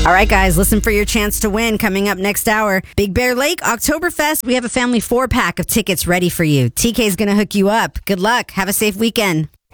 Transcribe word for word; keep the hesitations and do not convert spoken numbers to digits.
All right, guys, listen for your chance to win coming up next hour. Big Bear Lake, Oktoberfest. We have a family four-pack of tickets ready for you. T K's going to hook you up. Good luck. Have a safe weekend.